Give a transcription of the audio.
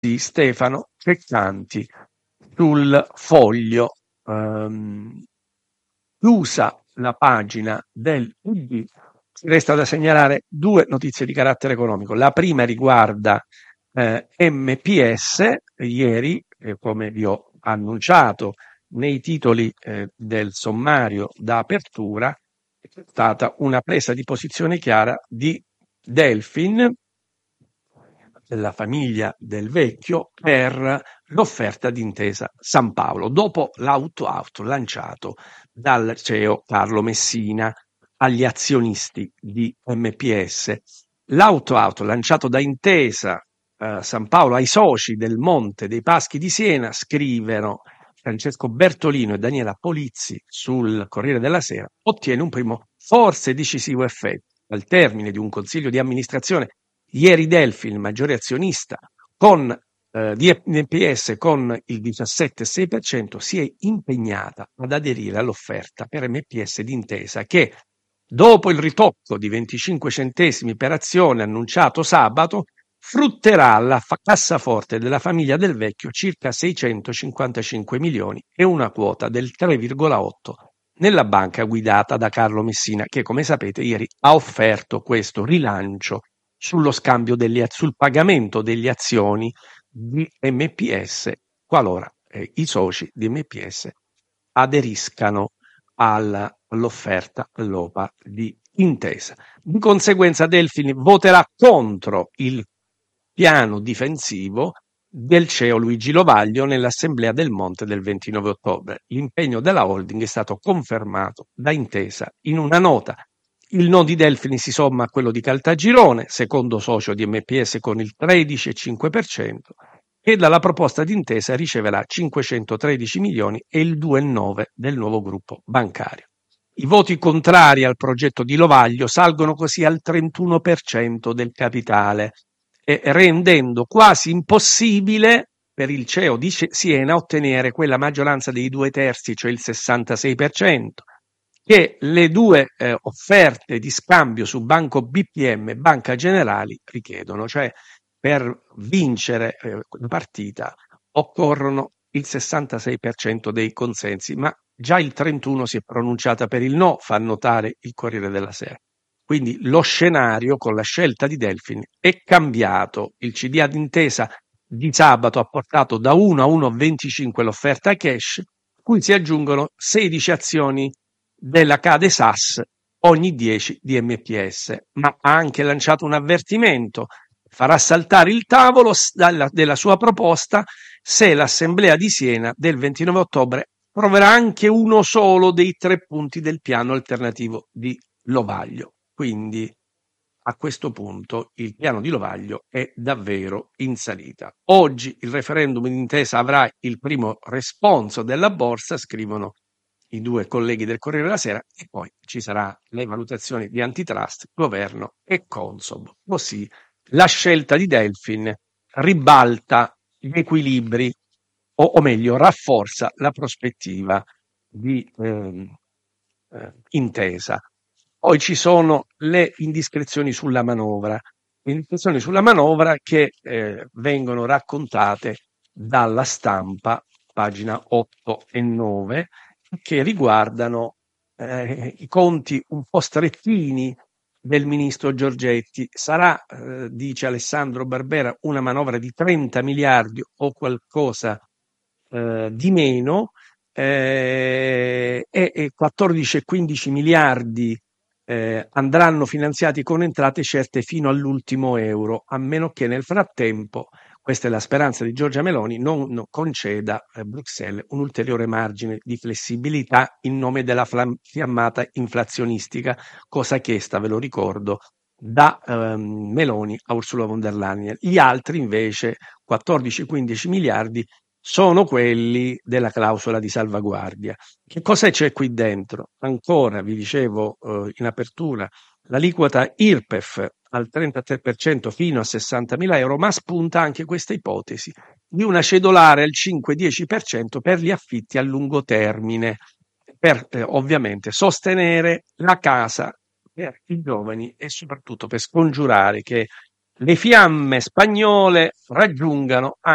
di Stefano Ceccanti sul Foglio. Chiusa la pagina del PD, resta da segnalare due notizie di carattere economico. La prima riguarda MPS. Ieri, come vi ho annunciato nei titoli del sommario d'apertura, c'è stata una presa di posizione chiara di Delfin, della famiglia Del Vecchio, per l'offerta di Intesa San Paolo, dopo l'auto lanciato dal CEO Carlo Messina agli azionisti di MPS. L'auto lanciato da Intesa San Paolo ai soci del Monte dei Paschi di Siena, scrivono Francesco Bertolino e Daniela Polizzi sul Corriere della Sera, ottiene un primo forse decisivo effetto. Al termine di un consiglio di amministrazione, ieri Delphi, il maggiore azionista di MPS con il 17,6%, si è impegnata ad aderire all'offerta per MPS di Intesa, che dopo il ritocco di 25 centesimi per azione annunciato sabato, frutterà alla cassaforte della famiglia Del Vecchio circa 655 milioni e una quota del 3,8 nella banca guidata da Carlo Messina, che come sapete ieri ha offerto questo rilancio sullo scambio sul pagamento delle azioni di MPS qualora i soci di MPS aderiscano all'offerta all'OPA di Intesa. Di conseguenza Delfin voterà contro il piano difensivo del CEO Luigi Lovaglio nell'assemblea del Monte del 29 ottobre. L'impegno della holding è stato confermato da Intesa in una nota. Il no di Delfin si somma a quello di Caltagirone, secondo socio di MPS con il 13,5%, e dalla proposta d'Intesa riceverà 513 milioni e il 2,9% del nuovo gruppo bancario. I voti contrari al progetto di Lovaglio salgono così al 31% del capitale, rendendo quasi impossibile per il CEO di Siena ottenere quella maggioranza dei 2/3, cioè il 66%, che le due offerte di scambio su Banco BPM e Banca Generali richiedono, cioè per vincere la partita occorrono il 66% dei consensi, ma già il 31% si è pronunciata per il no, fa notare il Corriere della Sera. Quindi lo scenario con la scelta di Delfin è cambiato. Il CDA d'Intesa di sabato ha portato da 1 a 1,25 l'offerta cash, cui si aggiungono 16 azioni della Cade SAS ogni 10 di MPS, ma ha anche lanciato un avvertimento: farà saltare il tavolo della sua proposta se l'assemblea di Siena del 29 ottobre approverà anche uno solo dei 3 punti del piano alternativo di Lovaglio. Quindi a questo punto il piano di Lovaglio è davvero in salita. Oggi il referendum d'Intesa avrà il primo responso della borsa, scrivono i due colleghi del Corriere della Sera, e poi ci sarà le valutazioni di antitrust, governo e Consob. Così la scelta di Delfin ribalta gli equilibri, o meglio rafforza la prospettiva di Intesa. Poi ci sono le indiscrezioni sulla manovra, che vengono raccontate dalla Stampa, pagina 8 e 9, che riguardano i conti un po' strettini del ministro Giorgetti. Sarà, dice Alessandro Barbera, una manovra di 30 miliardi o qualcosa di meno, e 14 e 15 miliardi andranno finanziati con entrate certe fino all'ultimo euro, a meno che nel frattempo, questa è la speranza di Giorgia Meloni, non conceda a Bruxelles un ulteriore margine di flessibilità in nome della fiammata inflazionistica, cosa chiesta, ve lo ricordo, da Meloni a Ursula von der Leyen. Gli altri invece, 14-15 miliardi, sono quelli della clausola di salvaguardia. Che cosa c'è qui dentro? Ancora, vi dicevo in apertura, l'aliquota IRPEF al 33% fino a 60.000 euro, ma spunta anche questa ipotesi di una cedolare al 5-10% per gli affitti a lungo termine, per ovviamente sostenere la casa per i giovani e soprattutto per scongiurare che le fiamme spagnole raggiungano